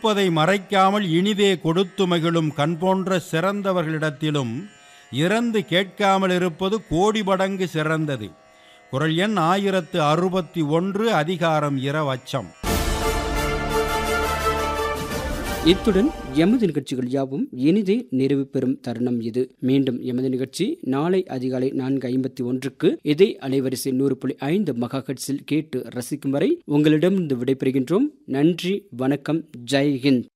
கொடுப்பதை மறைக்காமல் இனிதே கொடுத்து மகிழும் கண் போன்ற சிறந்தவர்களிடத்திலும் இறந்து கேட்காமல் இருப்பது கோடி மடங்கு சிறந்தது. குறள் எண் 1061, அதிகாரம் இரவச்சம். இத்துடன் எமது நிகழ்ச்சிகள் யாவும் இனிதே நிறைவு பெறும் தருணம் இது. மீண்டும் எமது நிகழ்ச்சி நாளை அதிகாலை 4:51 இதே அலைவரிசை 100.5 மெகாஹெர்ட்ஸில் கேட்டு ரசிக்கும் வரை உங்களிடமிருந்து விடைபெறுகின்றோம். நன்றி, வணக்கம், ஜெய் ஹிந்த்.